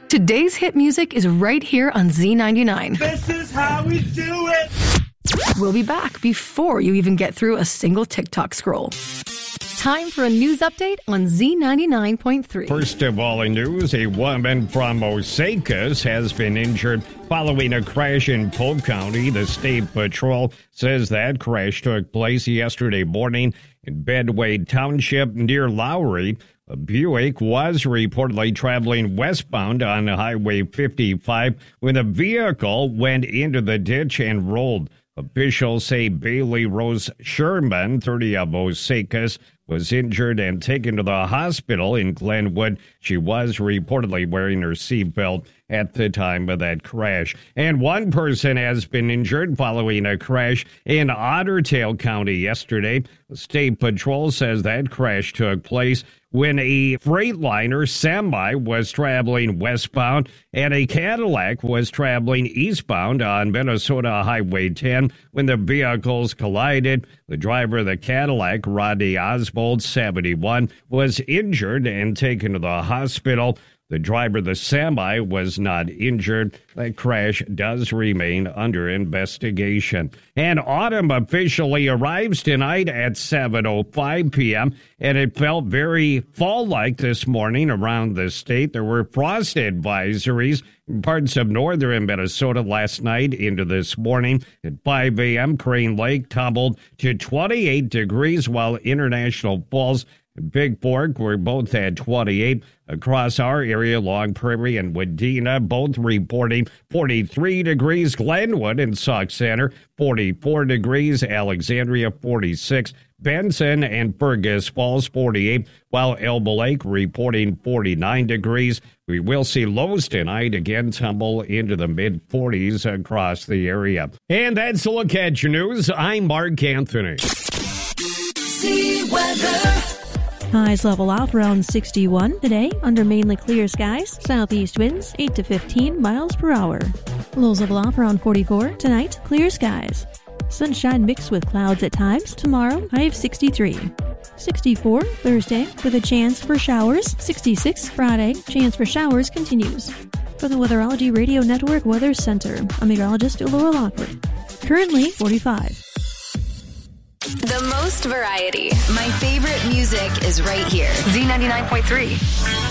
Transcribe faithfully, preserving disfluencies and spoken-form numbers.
Today's hit music is right here on Z ninety-nine. This is how we do it. We'll be back before you even get through a single TikTok scroll. Time for a news update on Z ninety-nine point three. First of all in news, a woman from Osakis has been injured following a crash in Polk County. The State Patrol says that crash took place yesterday morning in Bedway Township near Lowry. A Buick was reportedly traveling westbound on Highway fifty-five when the vehicle went into the ditch and rolled. Officials say Bailey Rose Sherman, thirty, of Osakis, was injured and taken to the hospital in Glenwood. She was reportedly wearing her seatbelt at the time of that crash. And one person has been injured following a crash in Ottertail County yesterday. The State Patrol says that crash took place when a Freightliner semi was traveling westbound and a Cadillac was traveling eastbound on Minnesota Highway ten when the vehicles collided. The driver of the Cadillac, Rodney Oswald, seventy-one, was injured and taken to the hospital. The driver of the semi was not injured. That crash does remain under investigation. And autumn officially arrives tonight at seven oh five p.m., and it felt very fall-like this morning around the state. There were frost advisories in parts of northern Minnesota last night into this morning. At five a.m., Crane Lake tumbled to twenty-eight degrees, while International Falls and Big Fork were both at twenty-eight. Across our area, Long Prairie and Wadena both reporting forty-three degrees. Glenwood and Sauk Center, forty-four degrees. Alexandria, forty-six. Benson and Fergus Falls, forty-eight. While Elbow Lake reporting forty-nine degrees. We will see lows tonight again tumble into the mid-forties across the area. And that's a look at your news. I'm Mark Anthony. See weather. Highs level out around sixty-one today under mainly clear skies. Southeast winds eight to fifteen miles per hour. Lows level off around forty-four tonight. Clear skies. Sunshine mixed with clouds at times. Tomorrow, high of sixty-three. sixty-four Thursday with a chance for showers. sixty-six Friday, chance for showers continues. For the Weatherology Radio Network Weather Center, I'm meteorologist Laura Lockwood. Currently forty-five. The most variety. My favorite music is right here. Z ninety-nine point three.